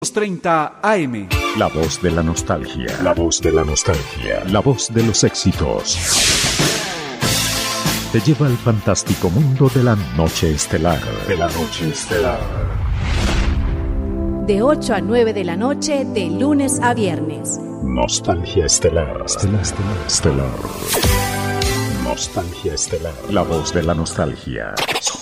30 AM. La voz de la nostalgia. La voz de la nostalgia. La voz de los éxitos. Te lleva al fantástico mundo de la noche estelar. De la noche estelar. De 8 a 9 de la noche, de lunes a viernes. Nostalgia estelar. Estelar, estelar, estelar. Nostalgia estelar. La voz de la nostalgia.